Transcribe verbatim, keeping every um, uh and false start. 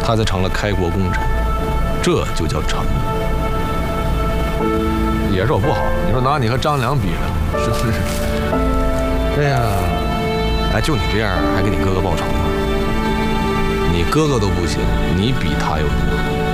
他才成了开国功臣，这就叫成。 也是我不好，你说拿你和张良比呢，是不是？ 对呀，哎，就你这样还给你哥哥报仇呢？你哥哥都不行，你比他有用。